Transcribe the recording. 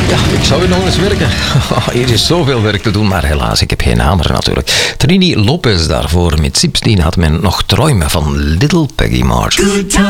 Ja, ik zou hier nog eens werken. Hier is zoveel werk te doen, maar helaas, ik heb geen hamer natuurlijk. Trini Lopez daarvoor met 16 had men nog träumen van Little Peggy March.